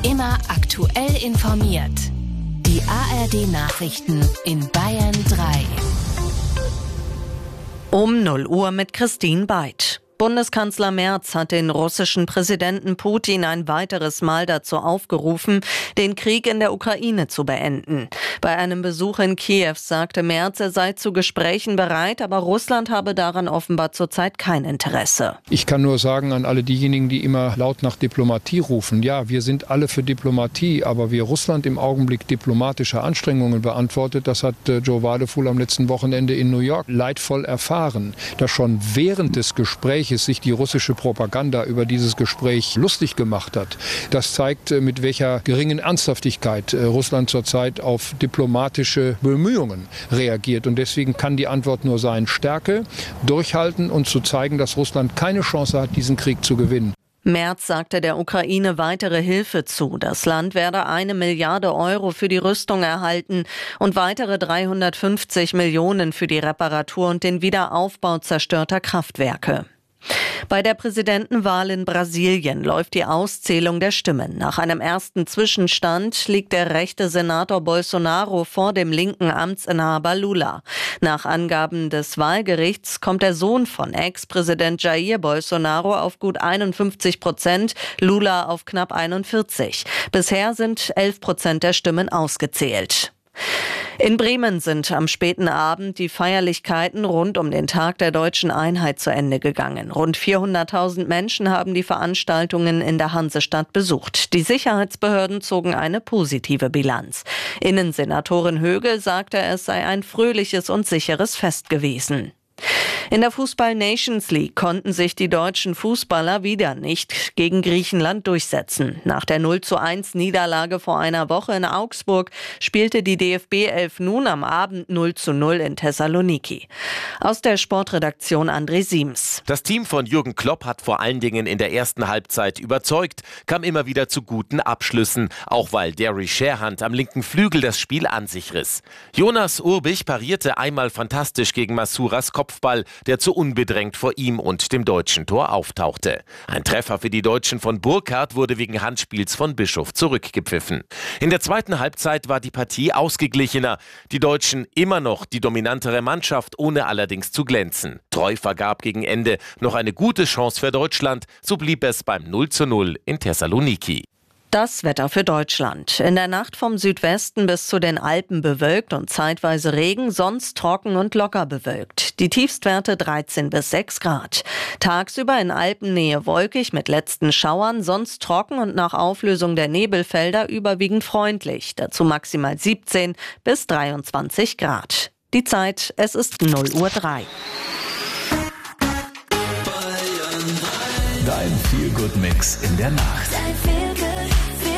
Immer aktuell informiert. Die ARD-Nachrichten in Bayern 3. Um 0 Uhr mit Christine Beit. Bundeskanzler Merz hat den russischen Präsidenten Putin ein weiteres Mal dazu aufgerufen, den Krieg in der Ukraine zu beenden. Bei einem Besuch in Kiew sagte Merz, er sei zu Gesprächen bereit, aber Russland habe daran offenbar zurzeit kein Interesse. Ich kann nur sagen an alle diejenigen, die immer laut nach Diplomatie rufen, ja, wir sind alle für Diplomatie, aber wie Russland im Augenblick diplomatische Anstrengungen beantwortet, das hat Joe Wadefuhl am letzten Wochenende in New York leidvoll erfahren, dass schon während des Gesprächs sich die russische Propaganda über dieses Gespräch lustig gemacht hat. Das zeigt, mit welcher geringen Ernsthaftigkeit Russland zurzeit auf diplomatische Bemühungen reagiert. Und deswegen kann die Antwort nur sein, Stärke, durchhalten und zu zeigen, dass Russland keine Chance hat, diesen Krieg zu gewinnen. Merz sagte der Ukraine weitere Hilfe zu. Das Land werde 1 Milliarde Euro für die Rüstung erhalten und weitere 350 Millionen für die Reparatur und den Wiederaufbau zerstörter Kraftwerke. Bei der Präsidentenwahl in Brasilien läuft die Auszählung der Stimmen. Nach einem ersten Zwischenstand liegt der rechte Senator Bolsonaro vor dem linken Amtsinhaber Lula. Nach Angaben des Wahlgerichts kommt der Sohn von Ex-Präsident Jair Bolsonaro auf gut 51%, Lula auf knapp 41%. Bisher sind 11% der Stimmen ausgezählt. In Bremen sind am späten Abend die Feierlichkeiten rund um den Tag der Deutschen Einheit zu Ende gegangen. Rund 400.000 Menschen haben die Veranstaltungen in der Hansestadt besucht. Die Sicherheitsbehörden zogen eine positive Bilanz. Innensenatorin Högel sagte, es sei ein fröhliches und sicheres Fest gewesen. In der Fußball-Nations League konnten sich die deutschen Fußballer wieder nicht gegen Griechenland durchsetzen. Nach der 0:1 Niederlage vor einer Woche in Augsburg spielte die DFB 11 nun am Abend 0:0 in Thessaloniki. Aus der Sportredaktion André Siems. Das Team von Jürgen Klopp hat vor allen Dingen in der ersten Halbzeit überzeugt, kam immer wieder zu guten Abschlüssen, auch weil Derry Sherhand am linken Flügel das Spiel an sich riss. Jonas Urbich parierte einmal fantastisch gegen Masuras Kopfball, der zu unbedrängt vor ihm und dem deutschen Tor auftauchte. Ein Treffer für die Deutschen von Burkhardt wurde wegen Handspiels von Bischof zurückgepfiffen. In der zweiten Halbzeit war die Partie ausgeglichener. Die Deutschen immer noch die dominantere Mannschaft, ohne allerdings zu glänzen. Treu vergab gegen Ende noch eine gute Chance für Deutschland, so blieb es beim 0:0 in Thessaloniki. Das Wetter für Deutschland. In der Nacht vom Südwesten bis zu den Alpen bewölkt und zeitweise Regen, sonst trocken und locker bewölkt. Die Tiefstwerte 13 bis 6 Grad. Tagsüber in Alpennähe wolkig mit letzten Schauern, sonst trocken und nach Auflösung der Nebelfelder überwiegend freundlich. Dazu maximal 17 bis 23 Grad. Die Zeit, es ist 0:03 Uhr. Dein Feel-Good-Mix in der Nacht.